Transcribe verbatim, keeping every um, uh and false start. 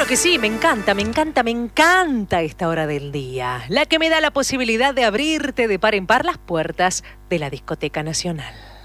que sí, me encanta, me encanta, me encanta esta hora del día. La que me da la posibilidad de abrirte de par en par las puertas de la Discoteca Nacional.